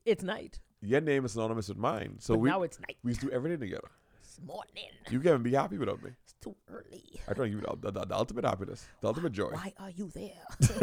It's night. Your name is synonymous with mine. So But now it's night. we used to do everything together. It's morning. You can't be happy without me. It's too early. I try to give you the ultimate happiness, the ultimate joy. Why are you there?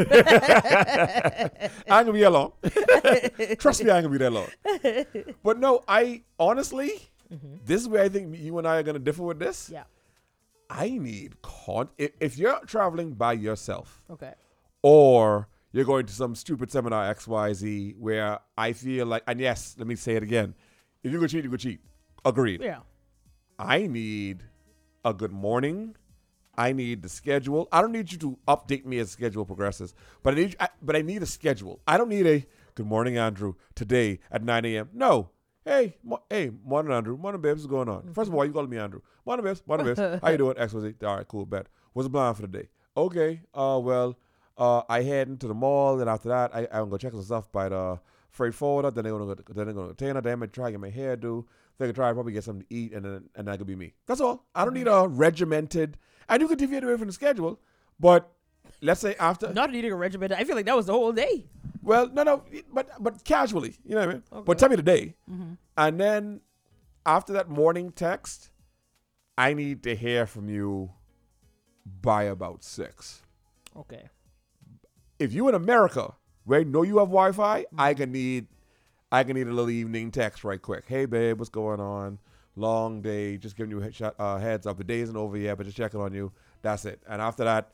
I ain't gonna be alone. Trust me, I ain't gonna be there long. But no, I honestly, this is where I think you and I are gonna differ with this. Yeah. I need if you're traveling by yourself, Okay. or you're going to some stupid seminar XYZ where I feel like, and yes, let me say it again, if you go cheat, you go cheat. Agreed. Yeah. I need a good morning. I need the schedule. I don't need you to update me as the schedule progresses, but I need a schedule. I don't need a good morning, Andrew, today at 9 a.m. No. Hey, morning, Andrew. Morning, babes. What's going on? First of all, you calling me Andrew. Morning, babes. Morning, babes. How you doing? XYZ. All right, cool, bet. What's the plan for the day? Okay. I head into the mall, and after that, I'm gonna go check some stuff by the freight forwarder. Then they're gonna go to Tanner. Then I'm gonna try to get my hair do. They could try probably get something to eat, and that could be me. That's all. I don't need a regimented. And you could deviate away from the schedule, but let's say after. Not needing a regiment. I feel like that was the whole day. Well, no, but casually, you know what I mean. Okay. But tell me the day, and then after that morning text, I need to hear from you by about 6. Okay. If you in America where I know you have Wi-Fi, I can need a little evening text right quick. Hey, babe, what's going on? Long day. Just giving you a heads up. The day isn't over yet, but just checking on you. That's it. And after that,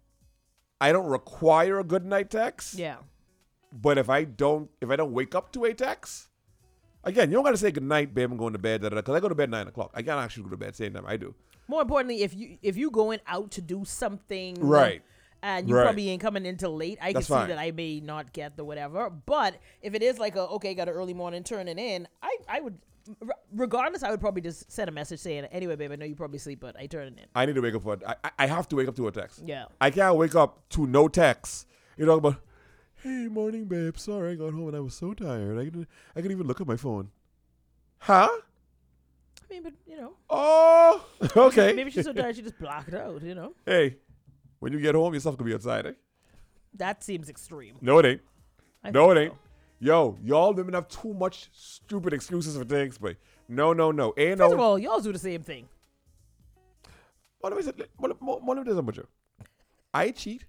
I don't require a good night text. Yeah. But if I don't wake up to a text, again, you don't got to say good night, babe, I'm going to bed, because I go to bed 9 o'clock. I can't actually go to bed same time I do. More importantly, if you going out to do something, Right. And you probably ain't coming in till late, I can see fine. that I may not get the whatever. But if it is like got an early morning turning in, I would, regardless, I would probably just send a message saying, anyway, babe, I know you probably sleep, but I turn it in. I need to wake up for it. I have to wake up to a text. Yeah. I can't wake up to no text. You know, but hey, morning, babe. Sorry, I got home and I was so tired. I couldn't even look at my phone. Huh? I mean, but Oh, okay. maybe she's so tired she just blocked it out. Hey, when you get home, your stuff could be outside. Eh? That seems extreme. No, it ain't. I No, it think ain't. Yo, y'all women have too much stupid excuses for things, but no. Ain't First no. of all, y'all do the same thing. What do I say about you? I cheat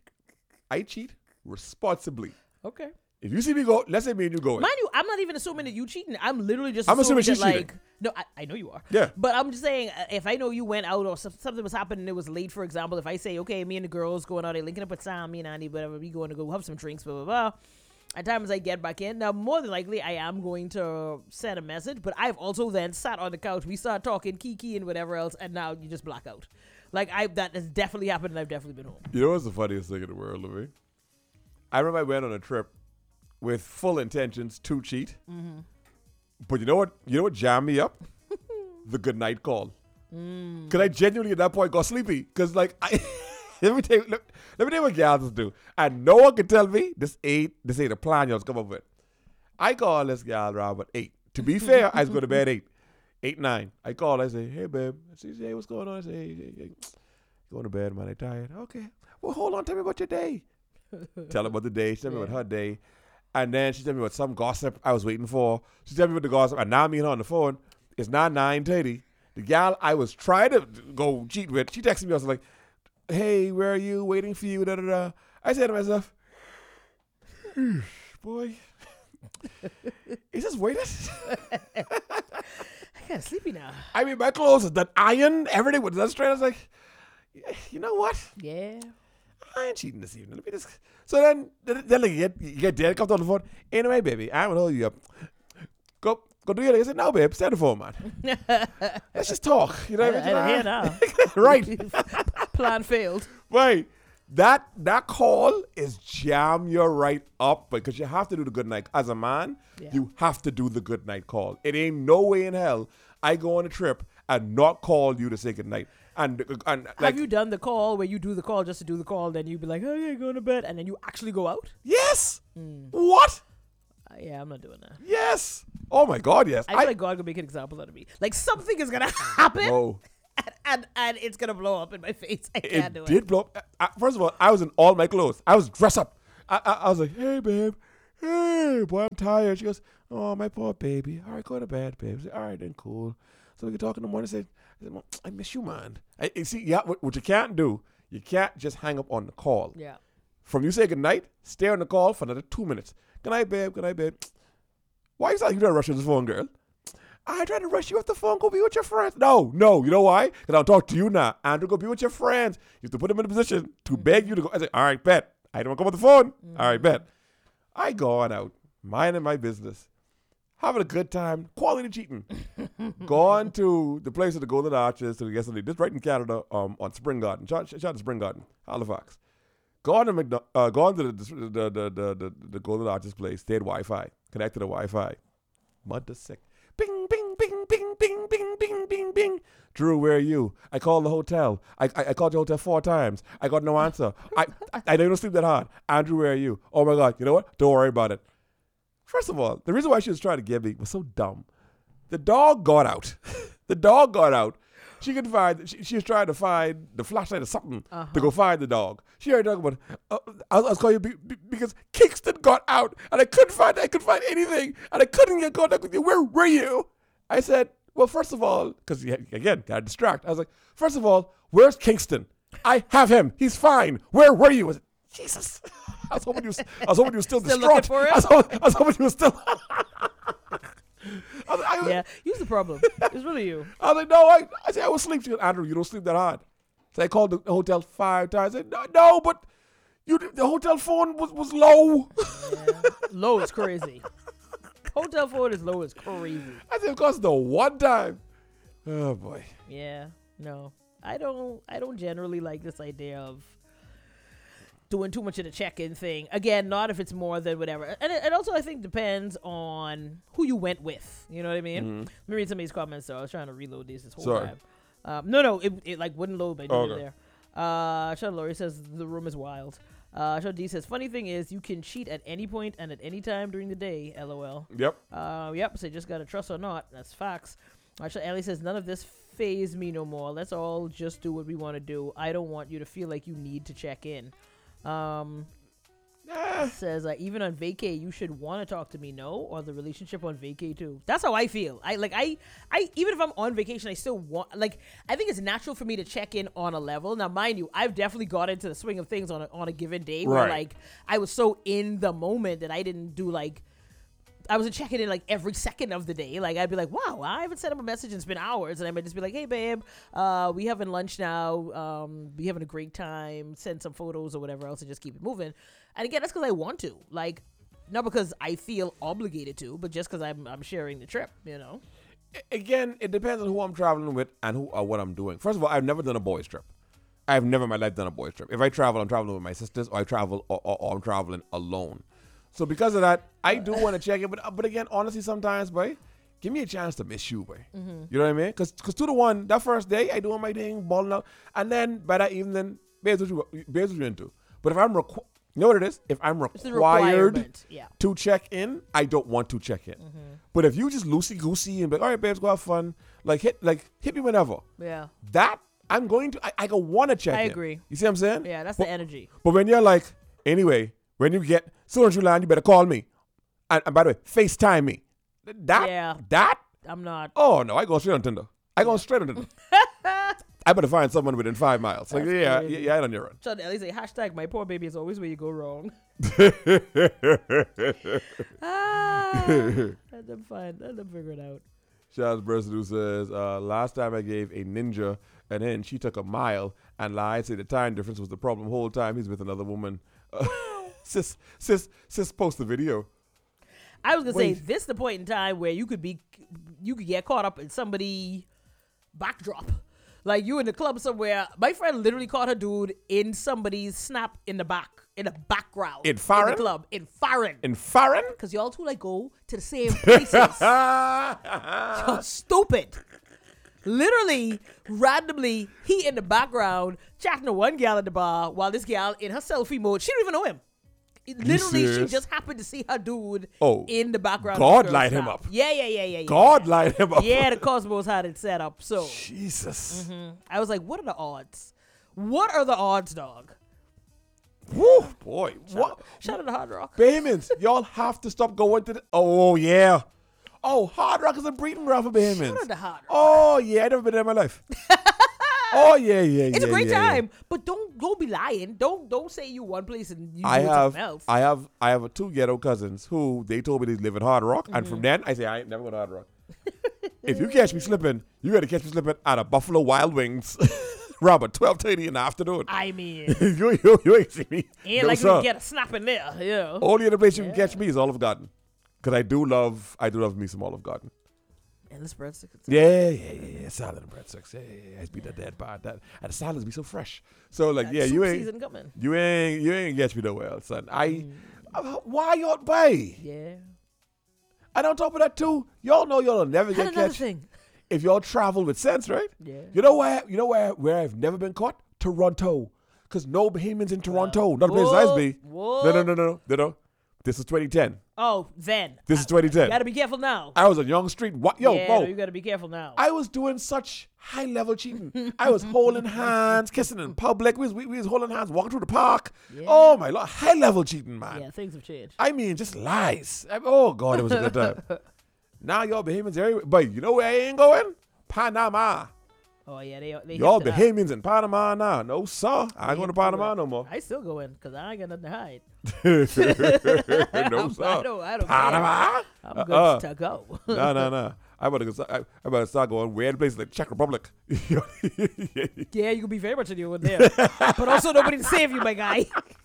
responsibly. Okay. If you see me go, let's say me and you going. Mind you, I'm not even assuming that you cheating. I'm literally just I'm assuming that, she's cheating. No, I know you are. Yeah. But I'm just saying, if I know you went out or something was happening and it was late, for example, if I say, okay, me and the girls going out, they linking up with Sam, me and Andy, whatever, we going to go have some drinks, blah, blah, blah. At times I get back in. Now, more than likely, I am going to send a message, but I've also then sat on the couch. We start talking, kiki and whatever else, and now you just black out. Like, that has definitely happened, and I've definitely been home. You know what's the funniest thing in the world, Louis? I remember I went on a trip with full intentions to cheat. Mm-hmm. But you know what jammed me up? The good night call. Because I genuinely at that point got sleepy. Because let me tell you what gals do. And no one can tell me this ain't the plan y'all come up with. I call this gal around at 8. To be fair, I was going to bed 8, 9. I call, I say, hey, babe. She say, hey, what's going on? I say, hey. Going to bed, man. I'm tired. Okay. Well, hold on. Tell me about your day. Tell her about the day. She tell me about her day. And then she tell me about some gossip I was waiting for. She tell me about the gossip. And now me and her on the phone. It's now 9:30. The gal I was trying to go cheat with, she texted me. I was like, hey, where are you? Waiting for you. Da, da, da. I said to myself, boy, is this waiting? I got sleepy now. I mean, my clothes is that iron. Everything was that straight. I was like, you know what? Yeah. I ain't cheating this evening. Let me just. So then like, you get dead, comes on the phone. Anyway, baby, I'm gonna hold you up. Go do your thing. I said, no, babe, stay on the phone, man. Let's just talk. You know what I mean? Now. Right. Plan failed. Right. That call is jam you right up because you have to do the good night. As a man, you have to do the good night call. It ain't no way in hell I go on a trip and not call you to say good night. And have you done the call where you do the call just to do the call, then you be like, okay, going to bed, and then you actually go out? Yes. What? Yeah, I'm not doing that. Yes. Oh my God, yes. I feel like God could make an example out of me. Like something is gonna happen, No. and it's gonna blow up in my face. I can't do It did blow up. First of all, I was in all my clothes. I was dressed up. I was like, hey, babe. hey, boy, I'm tired. She goes, oh, my poor baby. All right, go to bed, babe. I said, all right, then cool. So we could talk in the morning. I said, Mom, I miss you, man. See, yeah, what you can't do, you can't just hang up on the call. Yeah. From you say goodnight, stay on the call for another 2 minutes. Good night, babe. Good night, babe. Why is that you trying to rush this phone, girl? I tried to rush you off the phone. Go be with your friends. No. You know why? Because I'll talk to you now. Andrew, go be with your friends. You have to put them in a position to beg you to go. I say, all right, bet. I don't want to come on the phone. All right, bet. I go on out, minding my business, having a good time, quality cheating. Gone to the place of the Golden Arches to get something. This right in Canada on Spring Garden. Shout out to Spring Garden, Halifax. Gone to the Golden Arches place. Stayed Wi-Fi. Connected to Wi-Fi. Mother sick. Bing, bing, bing, bing, bing, bing, bing, bing, bing. Drew, where are you? I called the hotel. I called the hotel 4 times. I got no answer. I don't sleep that hard. Andrew, where are you? Oh my God. You know what? Don't worry about it. First of all, the reason why she was trying to get me was so dumb. The dog got out. The dog got out. She could find. She was trying to find the flashlight or something to go find the dog. She heard talking about. I was calling you because Kingston got out and I couldn't find anything and I couldn't get contact with you. Where were you? I said, well, first of all, because again got distracted. I was like, first of all, where's Kingston? I have him. He's fine. Where were you? I said, Jesus. I was hoping you were still distraught. For it? I was hoping you were still. Yeah, he's the problem. It's really you. I was like, no, I said, I was sleep. She goes, Andrew, you don't sleep that hard. So I called the hotel 5 times. I said, no, but the hotel phone was low. Yeah. Low is crazy. Hotel phone is low is crazy. I said, of course, the one time. Oh, boy. Yeah, no. I don't generally like this idea of doing too much of the check-in thing. Again, not if it's more than whatever. And it also, I think, depends on who you went with. You know what I mean? Mm-hmm. Let me read some of these comments, though. I was trying to reload these this whole Sorry. time. No, it like wouldn't load by doing Okay. it there. Sean Laurie says, the room is wild. Sean D says, funny thing is, you can cheat at any point and at any time during the day, LOL. Yep. Yep, so you just got to trust or not. That's facts. Sean Ellie says, none of this phase me no more. Let's all just do what we want to do. I don't want you to feel like you need to check in. Says even on vacay you should want to talk to me, no, or the relationship on vacay too. That's how I feel. I even if I'm on vacation, I still want, I think it's natural for me to check in on a level. Now mind you, I've definitely got into the swing of things on a given day where Right. I was so in the moment that I didn't do I wasn't checking in every second of the day. I'd be like, wow, I haven't sent him a message and it's been hours. And I might just be like, hey, babe, we having lunch now. We having a great time. Send some photos or whatever else and just keep it moving. And again, that's because I want to. Not because I feel obligated to, but just because I'm sharing the trip, you know? Again, it depends on who I'm traveling with and who or what I'm doing. First of all, I've never done a boys trip. I've never in my life done a boys trip. If I travel, I'm traveling with my sisters, or I travel or I'm traveling alone. So because of that, I do want to check it. But again, honestly, sometimes, boy, give me a chance to miss you, boy. Mm-hmm. You know what I mean? Because 2 to 1, that first day, I doing my thing, balling out. And then by that evening, babes, what you into. But if I'm you know what it is? If I'm required to check in, I don't want to check in. Mm-hmm. But if you just loosey-goosey and be like, all right, babes, go have fun. Hit me whenever. Yeah. That, I'm going to, I go want to check in. I agree. You see what I'm saying? Yeah, that's the energy. But when you're anyway, when you get, soon as you land, you better call me. And by the way, FaceTime me. That? I'm not. Oh, no, I go straight on Tinder. I better find someone within 5 miles. Yeah, I on your own. Sean Ellie say, hashtag my poor baby is always where you go wrong. Let them figure it out. Shaz Bursadoo says, last time I gave a ninja and then she took a mile and lied, say the time difference was the problem the whole time he's with another woman. Sis post the video. I was gonna say this is the point in time where you could get caught up in somebody backdrop. You in the club somewhere. My friend literally caught her dude in somebody's snap in the background. In foreign? In the club. In foreign. In foreign? Because y'all two go to the same places. Y'all stupid. Literally, randomly, he in the background chatting to one gal at the bar while this gal in her selfie mode. She don't even know him. Literally, she just happened to see her dude in the background. God light him up. Yeah. God light him up. Yeah, the Cosmos had it set up. So Jesus. I was like, what are the odds? What are the odds, dog? Woo, boy. What? Shout out to Hard Rock. Bahamians, y'all have to stop going to the. Oh, yeah. Oh, Hard Rock is a breeding ground for Bahamians. Shout out to Hard Rock. Oh, yeah. I've never been there in my life. Oh, yeah. It's a great yeah. time, but don't be lying. Don't say you one place and you do something else. I have 2 ghetto cousins who they told me they live in Hard Rock, and from then I say I ain't never going to Hard Rock. If you catch me slipping, you got to catch me slipping at a Buffalo Wild Wings, Robert, 12:30 in the afternoon. I mean, you ain't see me. ain't No, like sir. we can get a snap in there. Yeah. Only other place you can catch me is Olive Garden, because I do love me some Olive Garden. Endless breadsticks. Yeah. Salad and breadsticks. Yeah. I beat that dead part. That and the salads be so fresh. So like, yeah, you Soup ain't, season coming. you ain't catch me nowhere else, son. Why y'all buy? Yeah. And on top of that too, y'all know y'all never Had get another catch thing. if y'all travel with sense, right? Yeah. You know where I've never been caught? Toronto. Because no Bahamians in Toronto. Not a place nice be. Whoa. No. This is 2010. Oh, then. This is 2010. You gotta be careful now. I was on Young Street. What? Yo, yeah, Mo. no, you gotta be careful now. I was doing such high level cheating. I was holding hands, kissing in public. We was holding hands, walking through the park. Yeah. Oh my Lord, high level cheating, man. Yeah, things have changed. I mean, just lies. Oh God, it was a good time. Now y'all Bahamians everywhere, but you know where I ain't going? Panama. Oh yeah, they Y'all hip to that. Bahamians in Panama now. No sir, I ain't going to Panama no more. I still go in because I ain't got nothing to hide. No sir. I don't Panama. care. I'm good to go. No. I better start going weird places like Czech Republic. Yeah, you can be very much in your one there, but also nobody to save you, my guy.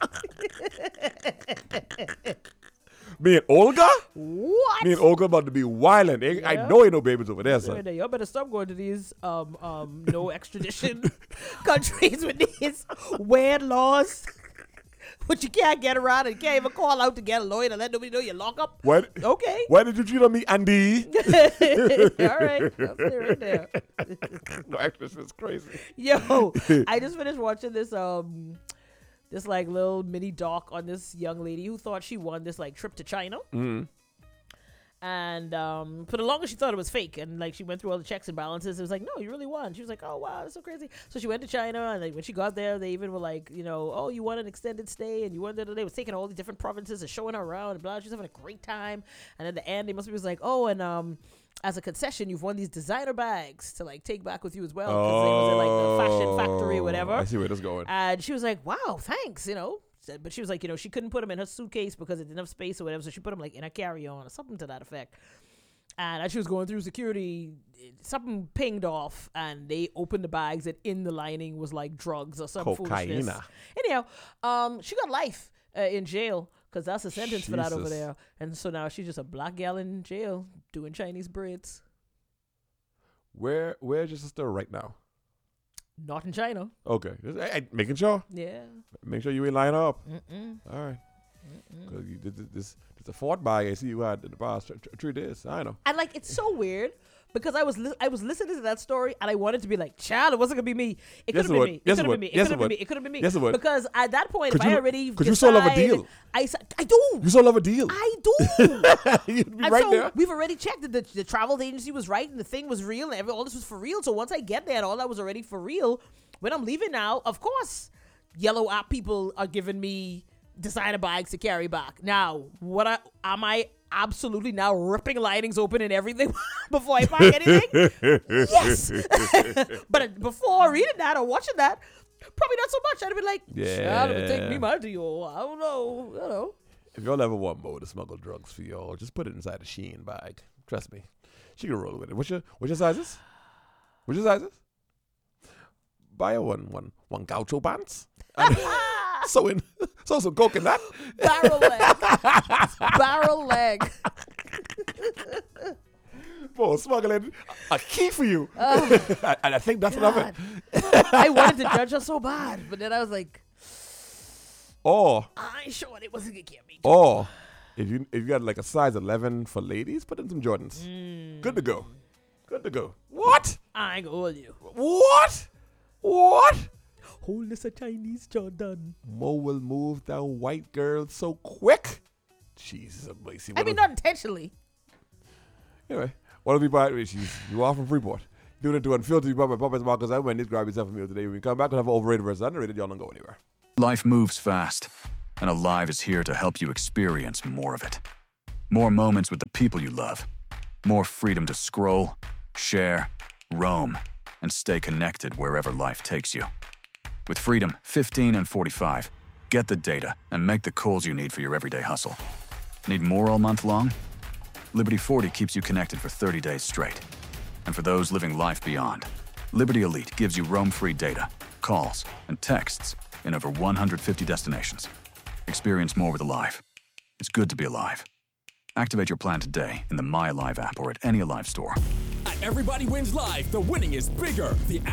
Me and Olga? What? Me and Olga about to be wildin'. I Yeah. know ain't no babies over there, son. Y'all better stop going to these no extradition countries with these weird laws. But you can't get around and you can't even call out to get a lawyer to let nobody know you lock up. What? Okay. Why did you cheat on me, Andy? All right. I'll stay right there. No, actually, this is crazy. Yo, I just finished watching this like little mini doc on this young lady who thought she won this like trip to China. Mm-hmm. And for the longest she thought it was fake, and like she went through all the checks and balances. It was like, no, you really won. She was like, oh wow, that's so crazy. So she went to China, and like when she got there, they even were like, you know, oh, you won an extended stay, and you won there. They was taking all these different provinces and showing her around and blah. She was having a great time. And at the end, they must be was like, oh, and as a concession, you've won these designer bags to like take back with you as well, because they was in like the fashion factory or whatever. I see where this is going. And she was like, wow, thanks, you know. But she was like, you know, she couldn't put them in her suitcase because it didn't have space or whatever. So she put them like in a carry-on or something to that effect. And as she was going through security, something pinged off, and they opened the bags, and in the lining was like drugs or some foolishness. Cocaine. Anyhow, she got life in jail because that's a sentence for that over Jesus. there. And so now she's just a black gal in jail doing Chinese braids. Where's your sister right now? Not in China. Okay. Making sure. Yeah. Make sure you ain't lying up. Mm-mm. All right. Because you did this a Ford bag I see you had in the past 3 days. I know. And like, it's so weird because I was listening to that story and I wanted to be like, child, it wasn't gonna be me. It could have been me. It could have been me. It could have been me. It could have been me. Yes, it would. Because at that point, if Could I you- already could you so love a deal? I do. You so love a deal. I do. You'd be And right so there. we've already checked that the travel agency was right and the thing was real and all this was for real. So once I get there and all that was already for real, when I'm leaving now, of course, yellow app people are giving me designer bags to carry back. Now, am I absolutely now ripping linings open and everything before I buy anything? Yes. But before reading that or watching that, probably not so much. I'd have been like, yeah, it would take me my deal. I don't know. If y'all ever want Mo to smuggle drugs for y'all, just put it inside a Shein bag. Trust me. She can roll with it. What's your sizes? What's your sizes? Buy her one gaucho pants. So some coke in that. Barrel leg. Mo smuggling a key for you. And I think that's what I meant. I wanted to judge her so bad, but then I was like, Or I ain't sure it wasn't gonna get me. Or if you got like a size 11 for ladies, put in some Jordans. Good to go. Good to go. What? I ain't gonna hold you. What? Hold this a Chinese Jordan. Mo will move down white girls so quick. Jesus, Macy. I mean, not intentionally. Anyway, what if we buy it? You are from Freeport. Doing it to unfiltered, you buy my Popeyes Marcus. I went this grab yourself a meal today. When we come back, we'll have overrated versus underrated. Y'all don't go anywhere. Life moves fast, and Alive is here to help you experience more of it. More moments with the people you love. More freedom to scroll, share, roam, and stay connected wherever life takes you. With Freedom 15 and 45, get the data and make the calls you need for your everyday hustle. Need more all month long? Liberty 40 keeps you connected for 30 days straight. And for those living life beyond, Liberty Elite gives you roam-free data, calls, and texts in over 150 destinations. Experience more with Alive. It's good to be alive. Activate your plan today in the My Alive app or at any Alive store. At Everybody Wins Live, the winning is bigger. The